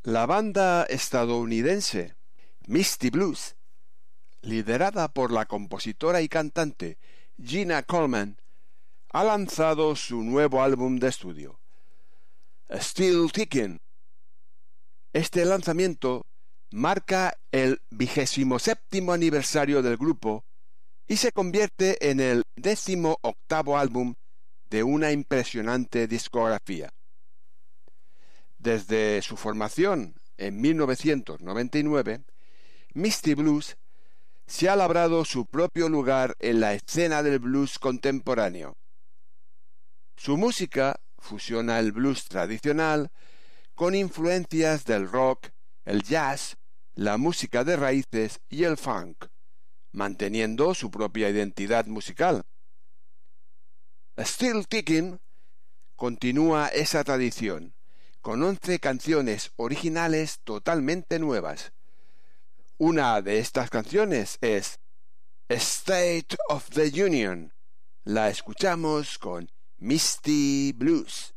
La banda estadounidense Misty Blues, liderada por la compositora y cantante Gina Coleman, ha lanzado su nuevo álbum de estudio, Still Ticking. Este lanzamiento marca el 27º aniversario del grupo y se convierte en el 18º álbum de una impresionante discografía. Desde su formación en 1999, Misty Blues se ha labrado su propio lugar en la escena del blues contemporáneo. Su música fusiona el blues tradicional con influencias del rock, el jazz, la música de raíces y el funk, manteniendo su propia identidad musical. Still Ticking continúa esa tradición, con 11 canciones originales totalmente nuevas. Una de estas canciones es State of the Union. La escuchamos con Misty Blues.